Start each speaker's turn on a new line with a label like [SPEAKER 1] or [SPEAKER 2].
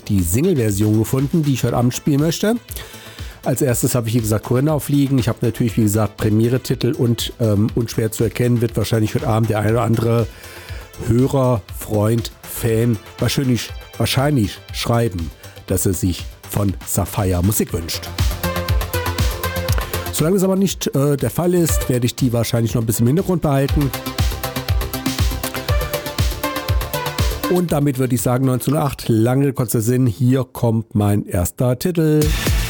[SPEAKER 1] die Single-Version gefunden, die ich heute Abend spielen möchte. Als erstes habe ich, wie gesagt, Corinna aufliegen. Ich habe natürlich, wie gesagt, Premiere-Titel und unschwer zu erkennen wird wahrscheinlich heute Abend der eine oder andere Hörer, Freund, Fan wahrscheinlich schreiben, dass er sich von Sapphire Musik wünscht. Solange es aber nicht der Fall ist, werde ich die wahrscheinlich noch ein bisschen im Hintergrund behalten. Und damit würde ich sagen, 1908, lange kurzer Sinn, hier kommt mein erster Titel.